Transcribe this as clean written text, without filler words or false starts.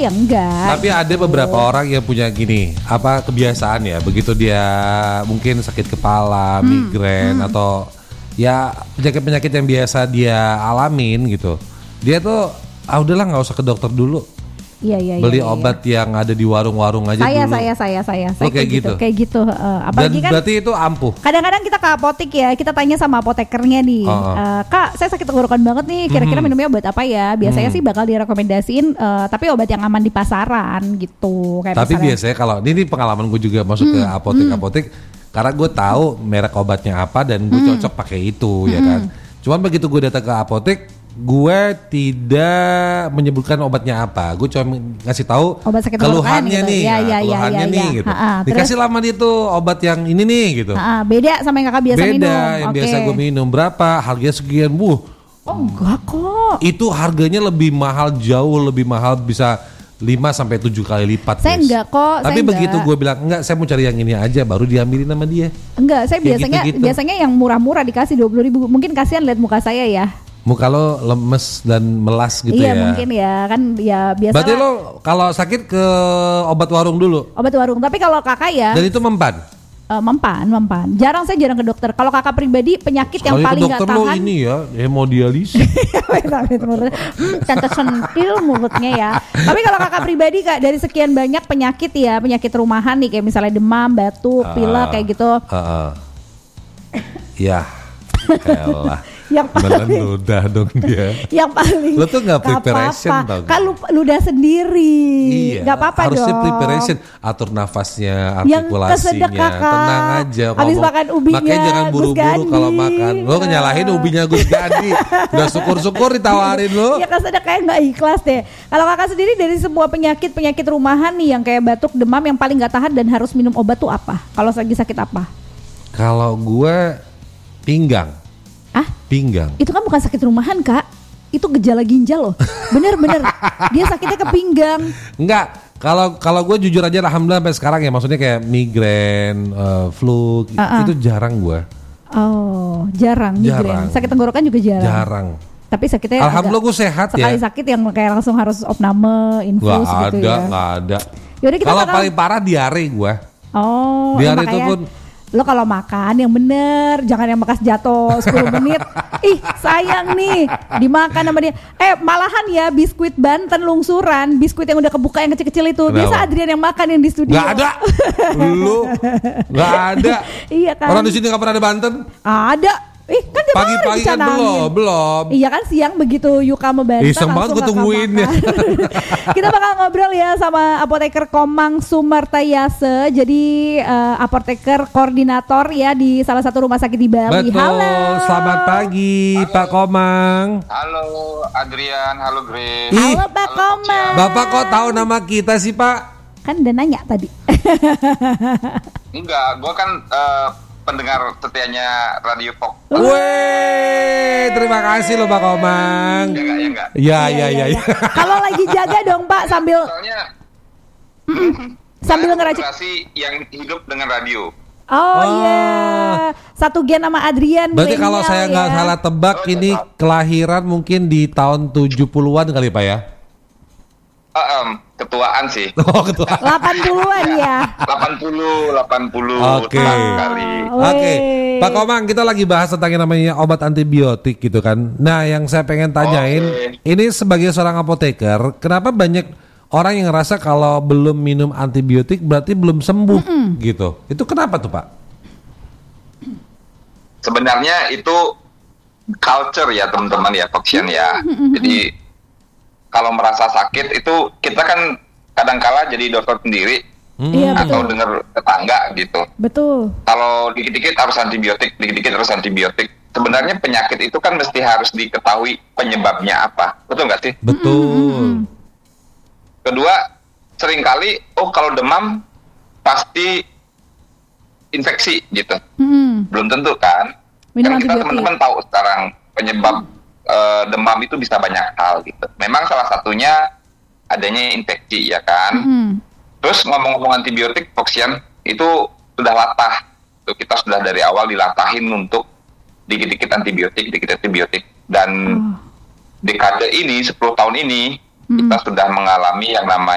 ya enggak. Tapi ada beberapa orang yang punya gini, kebiasaan ya, begitu dia mungkin sakit kepala, migrain atau ya penyakit-penyakit yang biasa dia alamin gitu. Dia tuh udahlah nggak usah ke dokter dulu. Iya. Beli obat yang ada di warung-warung aja dulu. Saya kayak gitu. Apalagi dan kan berarti itu ampuh. Kadang-kadang kita ke apotek ya, kita tanya sama apotekernya nih, Kak, saya sakit tenggorokan banget nih, kira-kira minumnya obat apa ya? Biasanya sih bakal direkomendasiin, tapi obat yang aman di pasaran gitu. Kayak tapi misalnya, biasanya kalau ini pengalaman gue juga masuk ke apotek-apotek, karena gue tahu merek obatnya apa dan gue cocok pakai itu ya kan. Cuman begitu gue datang ke apotek, gue tidak menyebutkan obatnya apa. Gue cuma ngasih tahu keluhannya gitu. nih, keluhannya nih gitu. Dikasih lama dia tuh obat yang ini nih gitu. Beda sama yang kakak biasa minum. Beda yang biasa gue minum. Berapa? Harganya sekian. Enggak kok. Itu harganya lebih mahal, jauh lebih mahal, bisa 5-7 kali lipat. Saya enggak kok. Tapi begitu gue bilang enggak, saya mau cari yang ini aja, baru diambilin sama dia. Enggak, saya biasanya yang murah-murah dikasih 20.000. Mungkin kasihan lihat muka saya ya. Muka lo lemes dan melas gitu ya. Iya mungkin ya kan ya biasa. Berarti lo kalau sakit ke obat warung dulu. Obat warung. Tapi kalau kakak ya. Dan itu mempan. Mempan. Saya jarang ke dokter. Kalau kakak pribadi penyakit yang paling nggak tahan. Dokter lo ini ya hemodialisis. Tante sentil mulutnya ya. Tapi kalau kakak pribadi kak, dari sekian banyak penyakit ya, penyakit rumahan nih kayak misalnya demam, batuk, pilek kayak gitu. Ya. Elah. Yang paling meludah dong dia. Yang paling lo tuh nggak preparation tau kan ludah sendiri. Iya, nggak apa-apa harusnya dong. preparation, atur nafasnya, artikulasinya, tenang aja. Habis makan ubinya, makanya jangan buru-buru kalau makan. Lo nyalahin ubinya Gus Gandhi. Udah syukur-syukur ditawarin lo. Ya kayak nggak ikhlas deh. Kalau kakak sendiri dari semua penyakit rumahan nih yang kayak batuk, demam yang paling nggak tahan dan harus minum obat tuh apa? Kalau lagi sakit apa? Kalau gue pinggang. Pinggang. Itu kan bukan sakit rumahan kak, itu gejala ginjal loh. Bener. Dia sakitnya ke pinggang. Enggak. Kalau gue jujur aja, alhamdulillah sampai sekarang ya, maksudnya kayak migrain, flu, itu jarang gue. Oh, jarang migrain. Sakit tenggorokan juga jarang. Tapi sakitnya alhamdulillah gue sehat ya. Sekali sakit yang kayak langsung harus opname, infus gitu ya. Nggak ada. Kalau paling parah diare gue. Oh, diare itu pun. Lo kalau makan yang bener, jangan yang bekas jatuh 10 menit. Ih sayang nih, dimakan sama dia. Malahan ya biskuit Banten lungsuran, biskuit yang udah kebuka yang kecil-kecil itu. Kenapa? Biasa Adrian yang makan yang di studio. Gak ada. Lu gak ada. Iya kan. Orang di sini gak pernah ada Banten. Ada. Kan dia pagi-pagi kan belum. Iya kan siang begitu Yuka sama Banten. Iseng banget gue tungguin ya. Kita bakal ngobrol ya sama apoteker Komang Sumartayase. Jadi apoteker koordinator ya di salah satu rumah sakit di Bali. Betul. Halo. Selamat pagi Pak Komang. Halo Adrian, halo Grace. Halo Pak Komang. Bapak kok tahu nama kita sih Pak? Kan udah nanya tadi. Enggak, gue kan pendengar setianya Radio Pok. Weh, terima kasih loh Pak Komang. Ya. Kalau lagi jaga dong Pak sambil ngeracik. Yang hidup dengan radio. Oh iya, satu gen sama Adrian. Berarti kalau saya nggak salah tebak ini kelahiran mungkin di tahun 70-an kali Pak ya? Ketuaan sih. Oh, ketuaan. 80-an ya. 80. Oke. Pak Komang, kita lagi bahas tentang yang namanya obat antibiotik gitu kan. Nah, yang saya pengen tanyain, ini sebagai seorang apoteker, kenapa banyak orang yang ngerasa kalau belum minum antibiotik berarti belum sembuh gitu? Itu kenapa tuh Pak? Sebenarnya itu culture ya teman-teman ya, Foxian ya. Jadi kalau merasa sakit itu kita kan kadang-kala jadi dokter sendiri atau dengar tetangga gitu. Betul. Kalau dikit-dikit harus antibiotik, Sebenarnya penyakit itu kan mesti harus diketahui penyebabnya apa. Betul nggak sih? Betul. Kedua, seringkali kalau demam pasti infeksi gitu. Belum tentu kan? Kan kita teman-teman tahu sekarang penyebab demam itu bisa banyak hal gitu. Memang salah satunya adanya infeksi ya kan. Terus ngomong-ngomong antibiotik, Foxian itu sudah latah. Tuh, kita sudah dari awal dilatahin untuk dikit-dikit antibiotik. Dan dekade ini 10 tahun ini kita sudah mengalami yang namanya